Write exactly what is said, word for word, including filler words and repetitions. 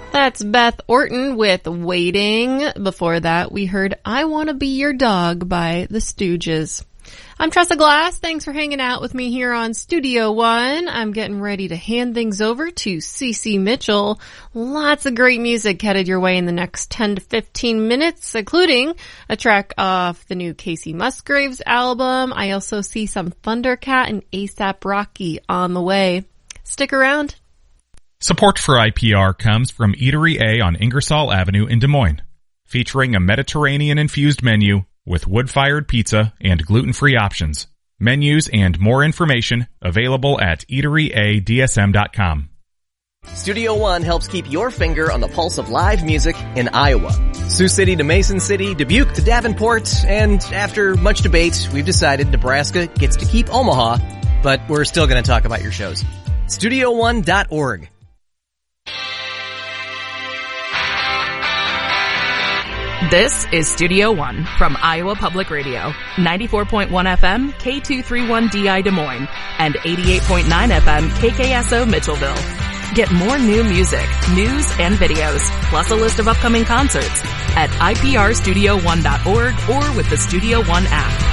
That's Beth Orton with Waiting. Before that, we heard I Wanna Be Your Dog by the Stooges. I'm Tressa Glass. Thanks for hanging out with me here on Studio One. I'm getting ready to hand things over to Cece Mitchell. Lots of great music headed your way in the next ten to fifteen minutes, including a track off the new Casey Musgraves album. I also see some Thundercat and ASAP Rocky on the way. Stick around. Support for I P R comes from Eatery A on Ingersoll Avenue in Des Moines, featuring a Mediterranean-infused menu with wood-fired pizza and gluten-free options. Menus and more information available at eatery a d s m dot com. Studio One helps keep your finger on the pulse of live music in Iowa. Sioux City to Mason City, Dubuque to Davenport, and after much debate, we've decided Nebraska gets to keep Omaha, but we're still going to talk about your shows. studio one dot org. This is Studio One from Iowa Public Radio, ninety-four point one F M, K two thirty-one D I Des Moines, and eighty-eight point nine F M, K K S O Mitchellville. Get more new music, news, and videos, plus a list of upcoming concerts at I P R studio one dot org or with the Studio One app.